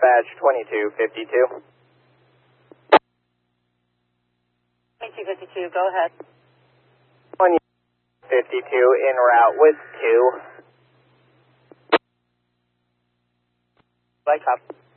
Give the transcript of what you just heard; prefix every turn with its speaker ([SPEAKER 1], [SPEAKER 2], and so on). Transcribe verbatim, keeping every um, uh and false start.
[SPEAKER 1] dispatch twenty-two fifty-two.
[SPEAKER 2] twenty-two fifty-two, go ahead.
[SPEAKER 1] twenty-two fifty-two en route with two.
[SPEAKER 2] Right, copy.